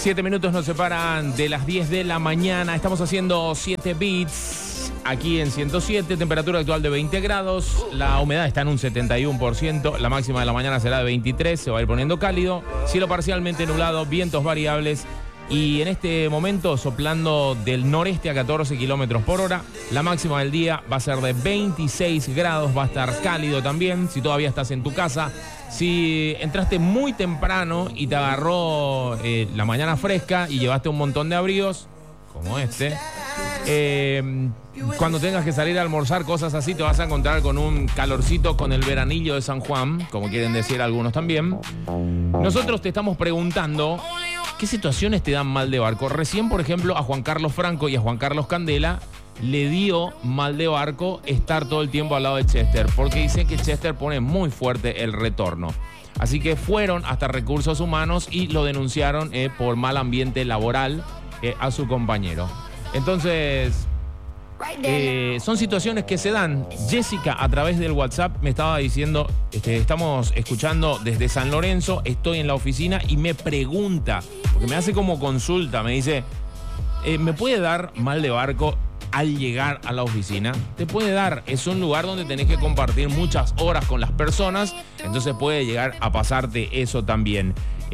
7 minutos nos separan de las 10 de la mañana. Estamos haciendo 7 beats aquí en 107. Temperatura actual de 20 grados. La humedad está en un 71%. La máxima de la mañana será de 23. Se va a ir poniendo cálido. Cielo parcialmente nublado. Vientos variables. Y en este momento soplando del noreste a 14 kilómetros por hora. La máxima del día va a ser de 26 grados. Va a estar cálido también. Si todavía estás en tu casa. Si entraste muy temprano y te agarró la mañana fresca y llevaste un montón de abrigos, como este, cuando tengas que salir a almorzar, cosas así, te vas a encontrar con un calorcito, con el veranillo de San Juan, como quieren decir algunos también. Nosotros te estamos preguntando qué situaciones te dan mal de barco. Recién, por ejemplo, a Juan Carlos Franco y a Juan Carlos Candela le dio mal de barco estar todo el tiempo al lado de Chester, porque dicen que Chester pone muy fuerte el retorno. Así que fueron hasta Recursos Humanos y lo denunciaron por mal ambiente laboral a su compañero. Entonces, son situaciones que se dan. Jessica, a través del WhatsApp, me estaba diciendo, estamos escuchando desde San Lorenzo, estoy en la oficina y me pregunta, porque me hace como consulta, me dice, ¿me puede dar mal de barco al llegar a la oficina? Te puede dar, es un lugar donde tenés que compartir muchas horas con las personas, entonces puede llegar a pasarte eso también.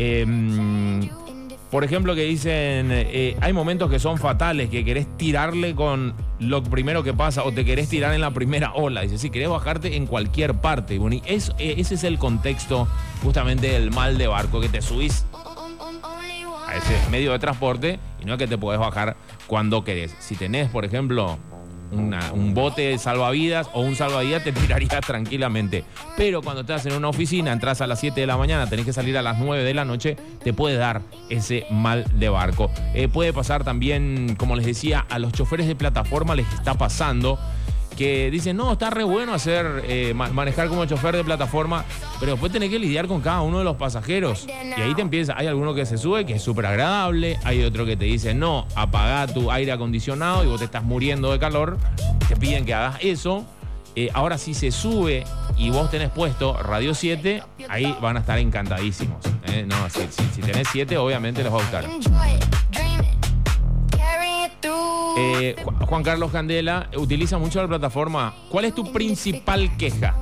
Por ejemplo, que dicen, hay momentos que son fatales, que querés tirarle con lo primero que pasa o te querés tirar en la primera ola. Dice, sí, querés bajarte en cualquier parte. Bueno, ese es el contexto justamente del mal de barco, que te subís a ese medio de transporte y no es que te podés bajar cuando querés. Si tenés, por ejemplo, un bote salvavidas o un salvavidas, te tirarías tranquilamente. Pero cuando estás en una oficina, entras a las 7 de la mañana, tenés que salir a las 9 de la noche, te puede dar ese mal de barco. Puede pasar también, como les decía, a los choferes de plataforma les está pasando que dicen, no, está re bueno manejar como chofer de plataforma, pero después tenés que lidiar con cada uno de los pasajeros. Y ahí te empieza, hay alguno que se sube, que es súper agradable, hay otro que te dice, no, apagá tu aire acondicionado y vos te estás muriendo de calor, te piden que hagas eso. Ahora si se sube y vos tenés puesto Radio 7, ahí van a estar encantadísimos. No, si tenés 7, obviamente les va a gustar. Juan Carlos Candela utiliza mucho la plataforma. ¿Cuál es tu principal queja?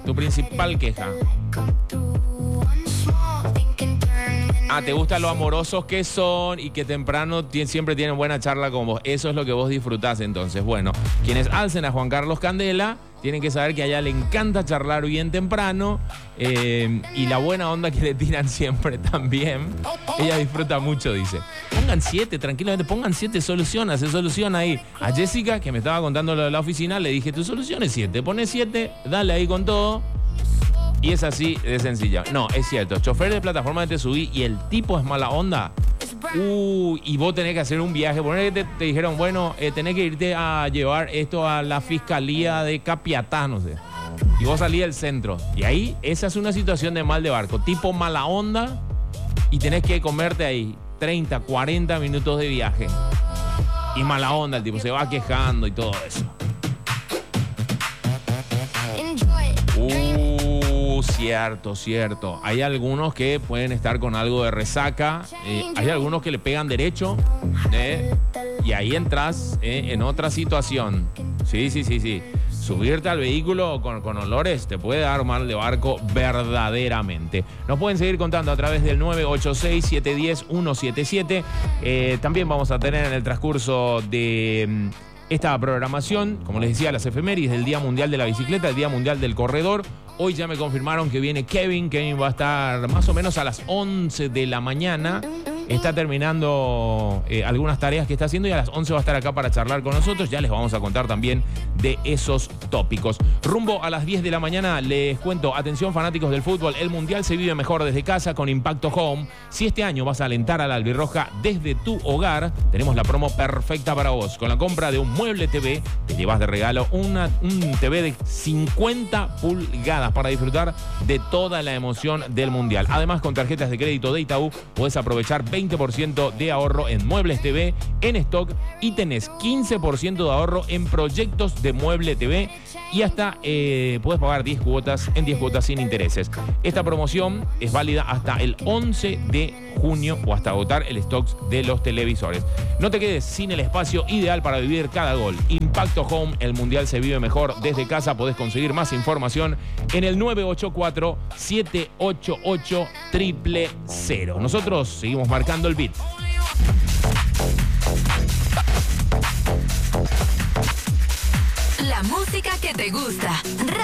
¿Te gusta lo amorosos que son y que temprano siempre tienen buena charla con vos? Eso es lo que vos disfrutás entonces. Bueno, quienes alcen a Juan Carlos Candela tienen que saber que a ella le encanta charlar bien temprano y la buena onda que le tiran siempre también. Ella disfruta mucho, dice. Pongan 7, tranquilamente, pongan 7, se soluciona ahí. A Jessica, que me estaba contando lo de la oficina, le dije, tu solución es 7, pones 7, dale ahí con todo. Y es así de sencilla. No, es cierto, chofer de plataforma te subí y el tipo es mala onda. Y vos tenés que hacer un viaje. Poner que te dijeron, bueno, tenés que irte a llevar esto a la fiscalía de Capiatá, no sé. Y vos salís del centro. Y ahí, esa es una situación de mal de barco. Tipo mala onda y tenés que comerte ahí 30, 40 minutos de viaje. Y mala onda, el tipo se va quejando y todo eso. Cierto. Hay algunos que pueden estar con algo de resaca. Hay algunos que le pegan derecho. Y ahí entras en otra situación. Sí. Subirte al vehículo con olores te puede dar mal de barco verdaderamente. Nos pueden seguir contando a través del 986-710-177. También vamos a tener en el transcurso de esta programación, como les decía, las efemérides del Día Mundial de la Bicicleta, el Día Mundial del Corredor. Hoy ya me confirmaron que viene Kevin. Kevin va a estar más o menos a las 11 de la mañana. Está terminando algunas tareas que está haciendo y a las 11 va a estar acá para charlar con nosotros. Ya les vamos a contar también de esos tópicos. Rumbo a las 10 de la mañana les cuento, atención fanáticos del fútbol, el Mundial se vive mejor desde casa con Impacto Home. Si este año vas a alentar a la albirroja desde tu hogar, tenemos la promo perfecta para vos. Con la compra de un mueble TV, te llevas de regalo un TV de 50 pulgadas para disfrutar de toda la emoción del Mundial. Además, con tarjetas de crédito de Itaú, podés aprovechar 20 20% de ahorro en muebles TV en stock y tenés 15% de ahorro en proyectos de mueble TV y hasta puedes pagar 10 cuotas sin intereses. Esta promoción es válida hasta el 11 de junio o hasta agotar el stock de los televisores. No te quedes sin el espacio ideal para vivir cada gol. Impacto Home, el mundial se vive mejor desde casa. Podés conseguir más información en el 984-788-000. Nosotros seguimos marcando el beat. La música que te gusta.